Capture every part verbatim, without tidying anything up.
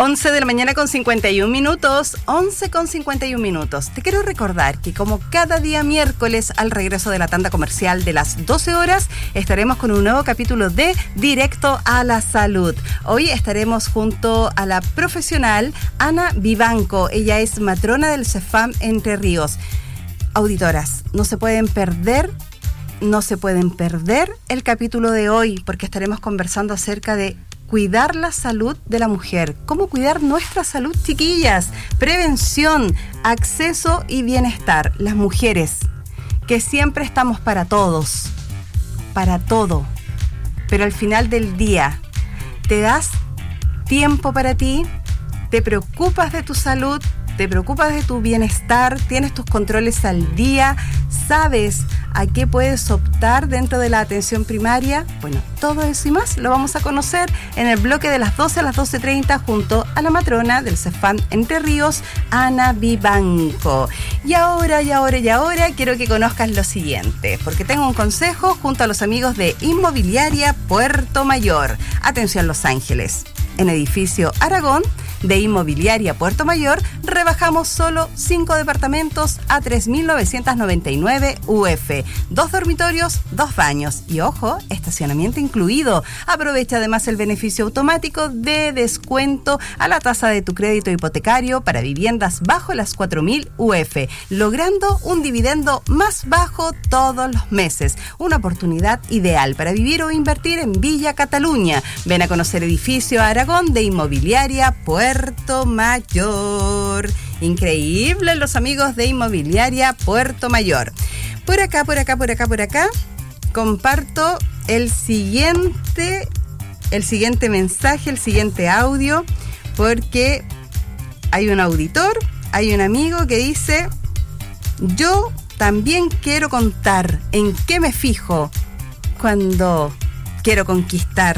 once de la mañana con cincuenta y un minutos, once con cincuenta y un minutos. Te quiero recordar que como cada día miércoles al regreso de la tanda comercial de las doce horas, estaremos con un nuevo capítulo de Directo a la Salud. Hoy estaremos junto a la profesional Ana Vivanco. Ella es matrona del CEFAM Entre Ríos. Auditoras, no se pueden perder, no se pueden perder el capítulo de hoy, porque estaremos conversando acerca de cuidar la salud de la mujer. ¿Cómo cuidar nuestra salud, chiquillas? Prevención, acceso y bienestar. Las mujeres, que siempre estamos para todos, para todo. Pero al final del día, ¿te das tiempo para ti? ¿Te preocupas de tu salud? ¿Te preocupas de tu bienestar? ¿Tienes tus controles al día? ¿Sabes a qué puedes optar dentro de la atención primaria? Bueno, todo eso y más lo vamos a conocer en el bloque de las doce a las doce treinta junto a la matrona del CEFAM Entre Ríos, Ana Vivanco. Y ahora, y ahora, y ahora quiero que conozcas lo siguiente, porque tengo un consejo junto a los amigos de Inmobiliaria Puerto Mayor. Atención, Los Ángeles. En edificio Aragón de Inmobiliaria Puerto Mayor rebajamos solo cinco departamentos a tres mil novecientos noventa y nueve U F, dos dormitorios, dos baños y, ojo, estacionamiento incluido. Aprovecha además el beneficio automático de descuento a la tasa de tu crédito hipotecario para viviendas bajo las cuatro mil U F, logrando un dividendo más bajo todos los meses. Una oportunidad ideal para vivir o invertir en Villa Cataluña. Ven a conocer edificio Aragón de Inmobiliaria Puerto Mayor. Increíble, los amigos de Inmobiliaria Puerto Mayor. Por acá, por acá, por acá, por acá, comparto el siguiente, el siguiente mensaje, el siguiente audio, porque hay un auditor, hay un amigo que dice: yo también quiero contar en qué me fijo cuando quiero conquistar,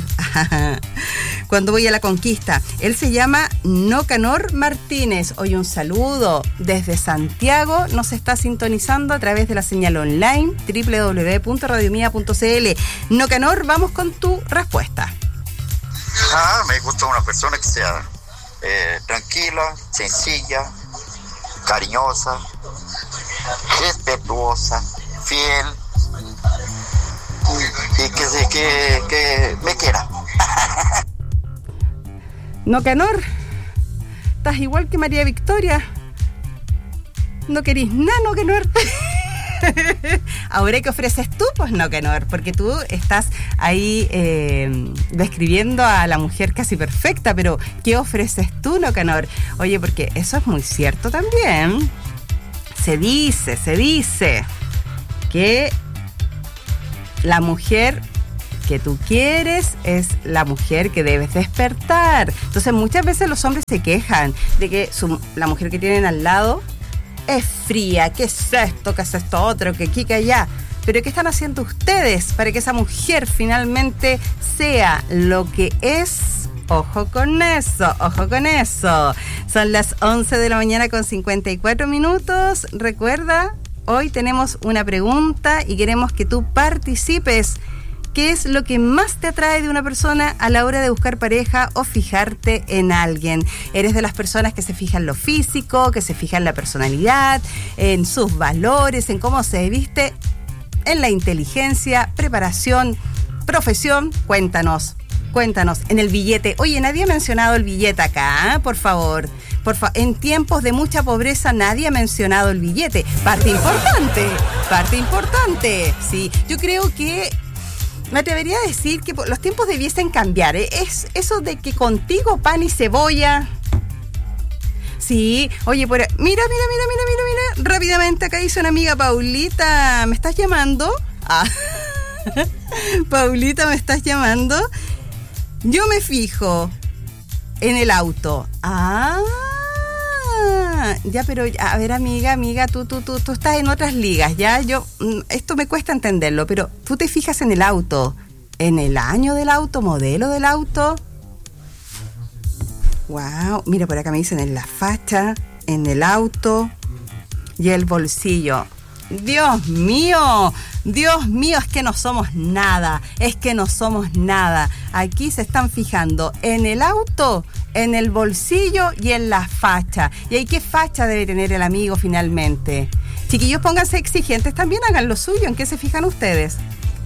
cuando voy a la conquista. Él se llama Nocanor Martínez. Hoy un saludo desde Santiago. Nos está sintonizando a través de la señal online doble u doble u doble u punto radio mía punto c l. Nocanor, vamos con tu respuesta. Ah, me gusta una persona que sea eh, tranquila, sencilla, cariñosa, respetuosa, fiel, y que, se, que, que me quiera. Nocanor, estás igual que María Victoria. No querís nada, Nocanor. Ahora, ¿qué ofreces tú? Pues Nocanor, porque tú estás ahí eh, describiendo a la mujer casi perfecta, pero ¿qué ofreces tú, Nocanor? Oye, porque eso es muy cierto también. Se dice, se dice que la mujer que tú quieres es la mujer que debes despertar. Entonces muchas veces los hombres se quejan de que su, la mujer que tienen al lado es fría, que es esto, que es esto otro, que aquí, que allá. Pero ¿qué están haciendo ustedes para que esa mujer finalmente sea lo que es? Ojo con eso, ojo con eso. Son las once de la mañana con cincuenta y cuatro minutos. Recuerda, hoy tenemos una pregunta y queremos que tú participes. ¿Qué es lo que más te atrae de una persona a la hora de buscar pareja o fijarte en alguien? ¿Eres de las personas que se fijan en lo físico, que se fijan en la personalidad, en sus valores, en cómo se viste, en la inteligencia, preparación, profesión? Cuéntanos, cuéntanos. En el billete. Oye, nadie ha mencionado el billete acá, ¿eh? Por favor. Por fa- en tiempos de mucha pobreza nadie ha mencionado el billete. Parte importante, parte importante. Sí, yo creo que me atrevería a decir que los tiempos debiesen cambiar, ¿eh? Es eso de que contigo pan y cebolla. Sí, oye, por... mira, mira, mira, mira, mira, mira. Rápidamente acá dice una amiga: Paulita, ¿me estás llamando? Ah. Paulita, ¿me estás llamando? Yo me fijo en el auto. Ah, ya, pero a ver, amiga, amiga, tú, tú, tú, tú estás en otras ligas, ya. Yo, esto me cuesta entenderlo, pero tú te fijas en el auto, en el año del auto, modelo del auto. Wow, mira, por acá me dicen en la facha, en el auto y el bolsillo. Dios mío, Dios mío, es que no somos nada, es que no somos nada. Aquí se están fijando en el auto, en el bolsillo y en la facha. ¿Y ahí qué facha debe tener el amigo finalmente? Chiquillos, pónganse exigentes, también hagan lo suyo. ¿En qué se fijan ustedes?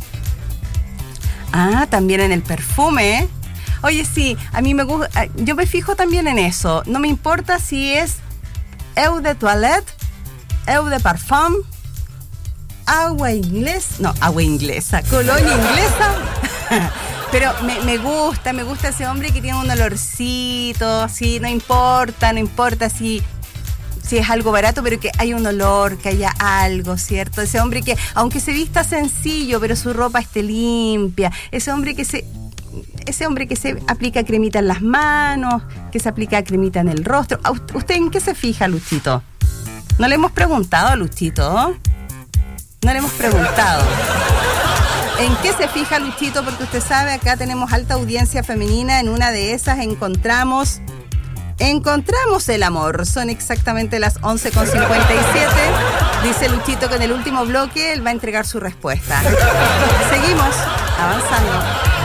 Ah, también en el perfume, ¿eh? Oye, sí, a mí me gusta, yo me fijo también en eso. No me importa si es eau de toilette, eau de parfum, agua inglesa, no, agua inglesa, colonia inglesa. Pero me, me gusta, me gusta ese hombre que tiene un olorcito, sí, no importa, no importa si, si es algo barato, pero que haya un olor, que haya algo, ¿cierto? Ese hombre que, aunque se vista sencillo, pero su ropa esté limpia, ese hombre que se... Ese hombre que se aplica cremita en las manos, que se aplica cremita en el rostro. ¿Usted en qué se fija, Luchito? No le hemos preguntado a Luchito, ¿no? No le hemos preguntado. ¿En qué se fija, Luchito? Porque usted sabe, acá tenemos alta audiencia femenina. En una de esas encontramos... Encontramos el amor. Son exactamente las once con cincuenta y siete. Dice Luchito que en el último bloque él va a entregar su respuesta. Seguimos avanzando.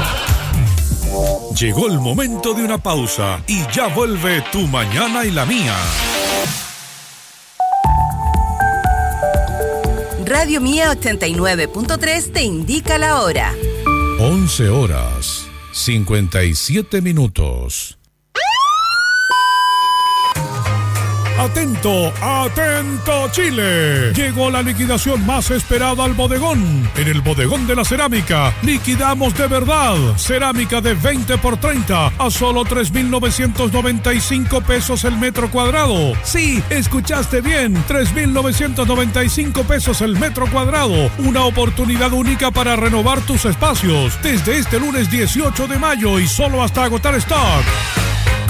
Llegó el momento de una pausa y ya vuelve Tu Mañana y la Mía. Radio Mía ochenta y nueve punto tres te indica la hora. once horas, cincuenta y siete minutos. Atento, atento Chile. Llegó la liquidación más esperada al bodegón. En el bodegón de la cerámica, liquidamos de verdad. Cerámica de veinte por treinta a solo tres mil novecientos noventa y cinco pesos el metro cuadrado. Sí, escuchaste bien, tres mil novecientos noventa y cinco pesos el metro cuadrado. Una oportunidad única para renovar tus espacios. Desde este lunes dieciocho de mayo y solo hasta agotar stock.